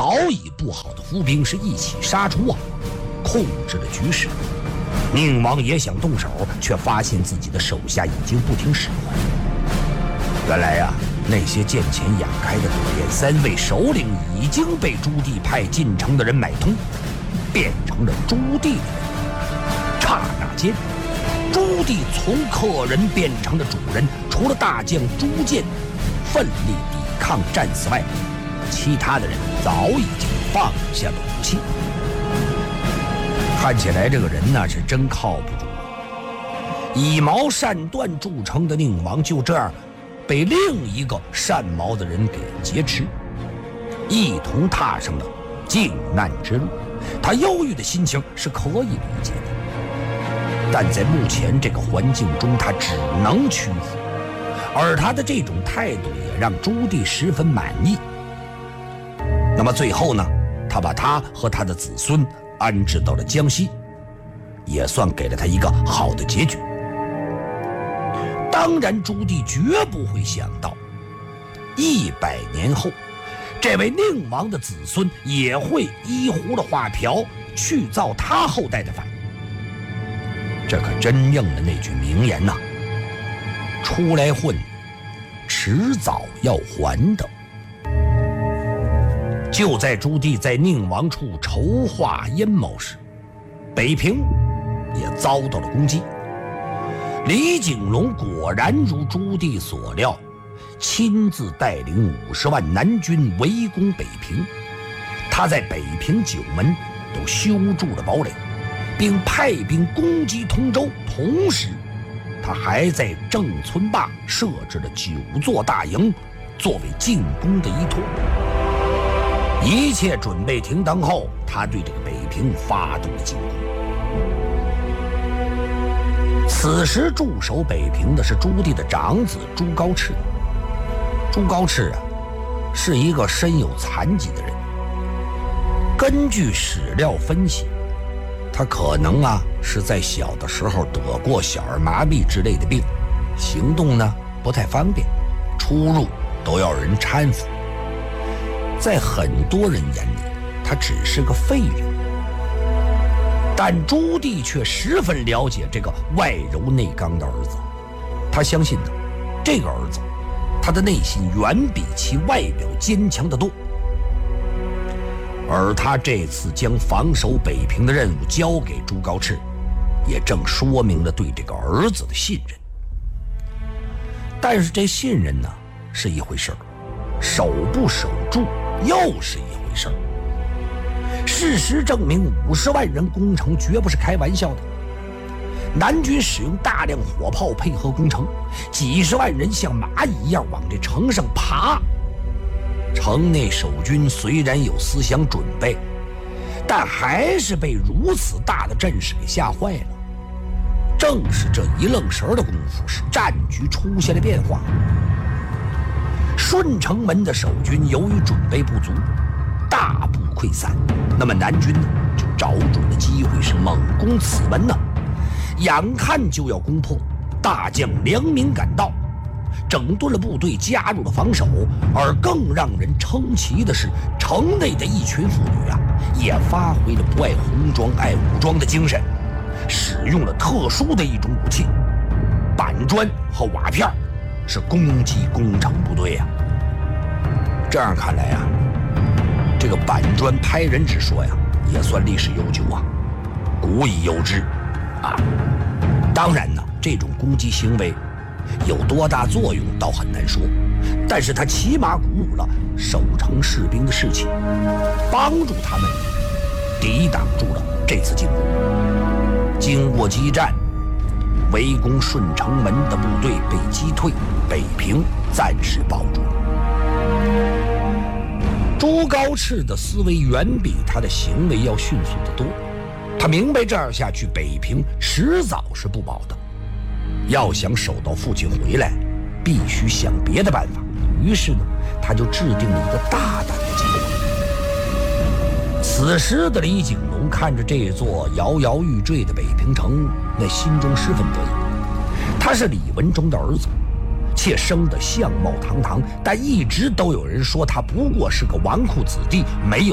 早已布好的伏兵是一起杀出啊，控制了局势。宁王也想动手，却发现自己的手下已经不听使唤。原来啊，那些见钱眼开的左练三位首领已经被朱棣派进城的人买通，变成了朱棣的人。刹那间，朱棣从客人变成了主人，除了大将朱见奋力抵抗战死外，其他的人早已经放下了武器。看起来这个人呢是真靠不住，以矛善断著称的宁王就这样被另一个善矛的人给劫持，一同踏上了靖难之路。他忧郁的心情是可以理解的，但在目前这个环境中，他只能屈服，而他的这种态度也让朱棣十分满意。那么最后呢，他把他和他的子孙安置到了江西，也算给了他一个好的结局。当然，朱棣绝不会想到，100年后，这位宁王的子孙也会依胡了画瓢，去造他后代的反。这可真应了那句名言呐：出来混，迟早要还的。就在朱棣在宁王处筹划阴谋时，北平也遭到了攻击。李景龙果然如朱棣所料，亲自带领50万南军围攻北平。他在北平9门都修筑了堡垒，并派兵攻击通州。同时，他还在郑村坝设置了9座大营，作为进攻的依托。一切准备停当后，他对这个北平发动了进攻。此时驻守北平的是朱棣的长子朱高炽。朱高炽啊，是一个身有残疾的人。根据史料分析，他可能啊是在小的时候得过小儿麻痹之类的病，行动呢不太方便，出入都要人搀扶。在很多人眼里，他只是个废人，但朱棣却十分了解这个外柔内刚的儿子。他相信呢，这个儿子，他的内心远比其外表坚强得多。而他这次将防守北平的任务交给朱高炽，也正说明了对这个儿子的信任。但是这信任呢是一回事儿，守不守住又是一回事儿。事实证明，50万人攻城绝不是开玩笑的。南军使用大量火炮配合攻城，几十万人像蚂蚁一样往这城上爬。城内守军虽然有思想准备，但还是被如此大的阵势给吓坏了。正是这一愣神的功夫，使战局出现了变化。顺城门的守军由于准备不足，大部溃散。那么南军呢，就找准了机会，是猛攻此门呢。眼看就要攻破，大将梁明赶到，整顿了部队，加入了防守。而更让人称奇的是，城内的一群妇女啊，也发挥了不爱红装爱武装的精神，使用了特殊的一种武器——板砖和瓦片，是攻击攻城部队啊。这样看来啊，这个板砖拍人之说呀，也算历史悠久啊，古已有之啊。当然呢，这种攻击行为有多大作用倒很难说，但是它起码鼓舞了守城士兵的士气，帮助他们抵挡住了这次进攻。经过激战，围攻顺城门的部队被击退，北平暂时保住了。朱高炽的思维远比他的行为要迅速得多，他明白这样下去北平迟早是不保的，要想守到父亲回来，必须想别的办法。于是呢，他就制定了一个大胆的计划。此时的李景龙看着这座摇摇欲坠的北平城，那心中十分得意。他是李文忠的儿子，且生得相貌堂堂，但一直都有人说他不过是个纨绔子弟，没有